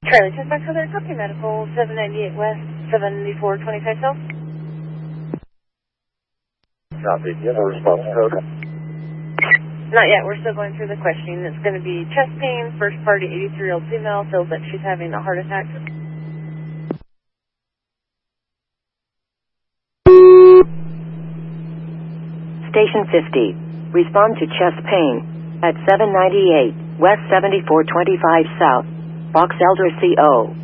Charlie, 10 back to their copy medical, 798 West, 7425 South. Copy. Do you have a response code? Not yet. We're still going through the questioning. It's going to be chest pain, first party 83-year-old female, feels that she's having a heart attack. Station 50. Respond to chest pain at 798 West 7425 South, Box Elder CO.